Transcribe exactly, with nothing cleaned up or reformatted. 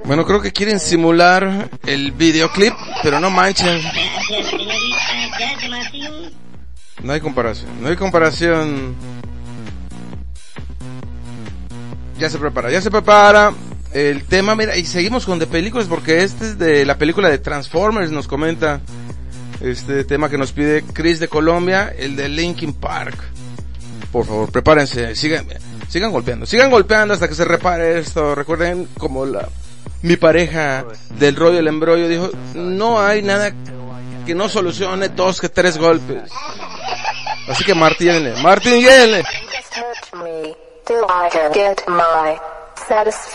Bueno, creo que quieren simular el videoclip, pero no manchen. No hay comparación, no hay comparación. Ya se prepara, ya se prepara el tema, mira, y seguimos con de películas porque este es de la película de Transformers, nos comenta este tema que nos pide Chris de Colombia, el de Linkin Park. Por favor, prepárense, sigan, sigan golpeando, sigan golpeando hasta que se repare esto. Recuerden como la mi pareja del rollo el embrollo dijo, no hay nada que no solucione dos que tres golpes. Así que martíllenle, martíllenle.